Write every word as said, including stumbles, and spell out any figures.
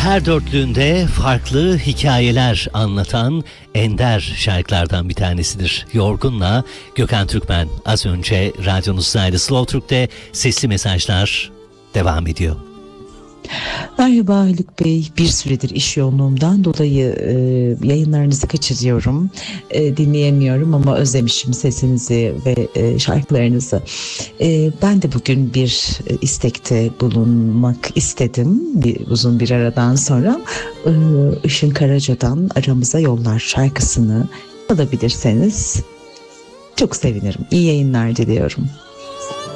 her dörtlüğünde farklı hikayeler anlatan ender şarkılardan bir tanesidir. Yorgun'la Gökhan Türkmen az önce radyonuzdaydı. Slow Türk'te Sesli Mesajlar devam ediyor. Merhaba Haluk Bey, bir süredir iş yoğunluğumdan dolayı e, yayınlarınızı kaçırıyorum, e, dinleyemiyorum ama özlemişim sesinizi ve e, şarkılarınızı. E, ben de bugün bir e, istekte bulunmak istedim, bir, uzun bir aradan sonra. E, Işın Karaca'dan Aramıza Yollar şarkısını alabilirseniz çok sevinirim. İyi yayınlar diliyorum.